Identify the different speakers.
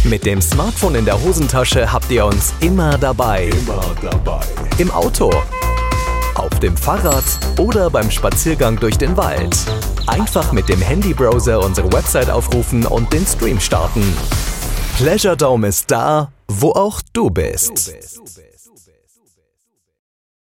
Speaker 1: Mit dem Smartphone in der Hosentasche habt ihr uns immer dabei. Im Auto, auf dem Fahrrad oder beim Spaziergang durch den Wald. Einfach mit dem Handybrowser unsere Website aufrufen und den Stream starten. Pleasure Dome ist da, wo auch du bist.